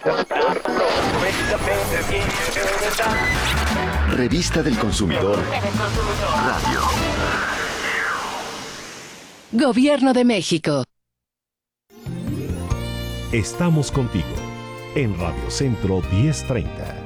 Revista del Consumidor Radio. Gobierno de México. Estamos contigo en Radio Centro 1030.